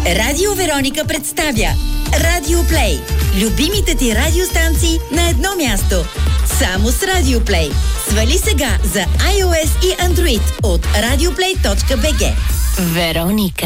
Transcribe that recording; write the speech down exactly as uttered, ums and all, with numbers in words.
Радио Вероника представя Радио Плей. Любимите ти радиостанции на едно място. Само с Радио Плей. Свали сега за iOS и Android от радиоплей точка би джи. Вероника.